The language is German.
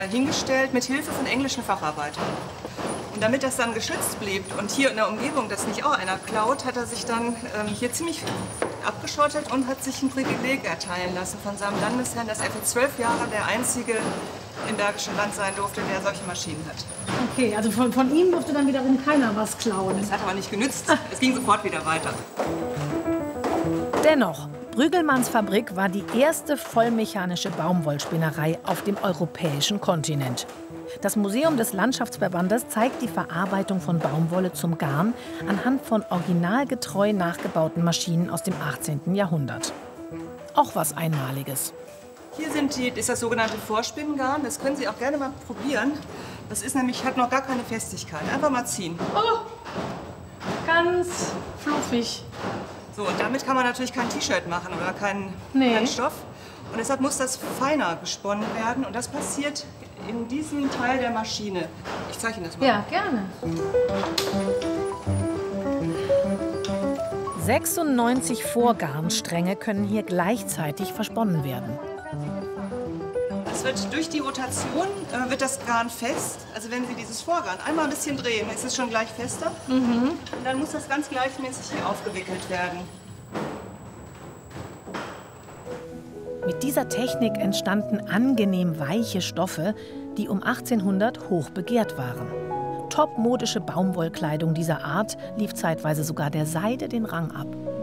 hingestellt mit Hilfe von englischen Facharbeitern. Und damit das dann geschützt blieb und hier in der Umgebung das nicht auch einer klaut, hat er sich dann hier ziemlich abgeschottet und hat sich ein Privileg erteilen lassen von seinem Landesherrn, dass er für 12 Jahre der einzige im Bergischen Land sein durfte, der solche Maschinen hat. Okay, also von ihm durfte dann wiederum keiner was klauen. Das hat aber nicht genützt. Es ging sofort wieder weiter. Dennoch, Brüggelmanns Fabrik war die erste vollmechanische Baumwollspinnerei auf dem europäischen Kontinent. Das Museum des Landschaftsverbandes zeigt die Verarbeitung von Baumwolle zum Garn anhand von originalgetreu nachgebauten Maschinen aus dem 18. Jahrhundert. Auch was Einmaliges. Hier ist das sogenannte Vorspinnengarn. Das können Sie auch gerne mal probieren. Das ist nämlich, hat noch gar keine Festigkeit. Einfach mal ziehen. Oh, ganz fluffig. So, und damit kann man natürlich kein T-Shirt machen oder keinen Stoff. Und deshalb muss das feiner gesponnen werden. Und das passiert in diesem Teil der Maschine. Ich zeige Ihnen das mal. Ja, gerne. 96 Vorgarnstränge können hier gleichzeitig versponnen werden. Es wird durch die Rotation wird das Garn fest. Also wenn Sie dieses Vorgarn einmal ein bisschen drehen, ist es schon gleich fester. Und dann muss das ganz gleichmäßig hier aufgewickelt werden. Mit dieser Technik entstanden angenehm weiche Stoffe, die um 1800 hoch begehrt waren. Topmodische Baumwollkleidung dieser Art lief zeitweise sogar der Seide den Rang ab.